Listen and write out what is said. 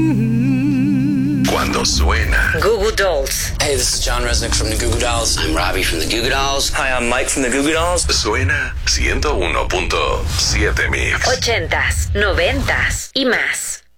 Cuando suena. Goo Goo Dolls. Hey, this is John Resnick from the Goo Goo Dolls. I'm Robbie from the Goo Goo Dolls. Hi, I'm Mike from the Goo Goo Dolls. Suena 101.7 Mix. 80s, 90s y más.